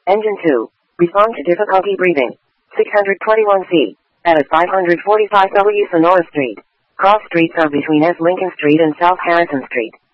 Engine 2. Respond to difficulty breathing. 621C. At 545 W Sonora Street. Cross streets are between S. Lincoln Street and South Harrison Street.